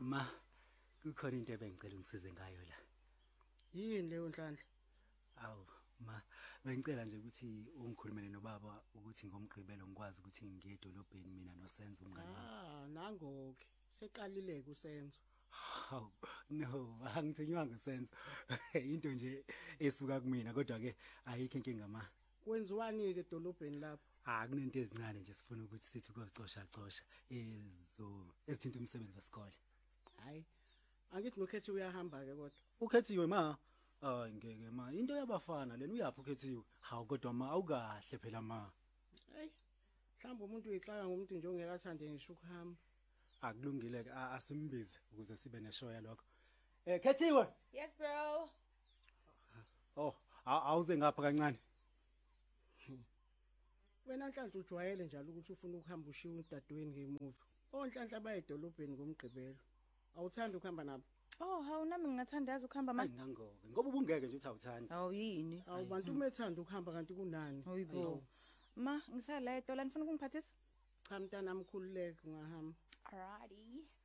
Ma, kukhona into ebengicela ungisize ngayo la. Yini leyo Nhlanhla? Awu, ma, bengicela nje ukuthi ungikhulumele nobaba ukuthi ngomgqibelo ngikwazi ukuthi ngiye edolobheni mina noSenzo umngane wami. Nangoke. Seqalileke uSenzo. Hawu, no, angithinywanga uSenzo. Into nje esuka kumina kodwa ke ayikho inkinga ma. Kwenziwani ke edolobheni lapho? Kunento ezincane nje sifuna ukuthi sithi ukuzicosha ezithinta umsebenzi wesikole. Hayi. Angithi noKhethi uyahamba ke kodwa. Ukhethiwe ma. Ngeke ma. Into yabafana lena uyaphi ukhethiwe? Hawu kodwa ma awukahle phela ma. Hey. Mhlawumbe umuntu uyixaka ngomuntu nje ongekathande ngisho ukuhamba. Akulungile ke asimbize ukuze sibe neshoya lokho. Khethiwe. Yes bro. Oh, awuze ngapha kancane. Wena Nhlanhla ujwayele njalo ukuthi ufuna ukuhamba ushiya udadweni ngemuva. Onhlanhla bayedolobheni ngomgqibelo. Awuthanda ukuhamba nabo? Oh, hawu nami ngingathandaza ukuhamba ma. Nangoke. Ngoba ubungeke nje uthi awuthanda. Awu yini? Awu bantu umethanda ukuhamba kanti kunani? Hayibo. Ma, ngisala edola nifuna ukungiphathisa? Cha mntana mkhululeke ungahamba. Alrighty.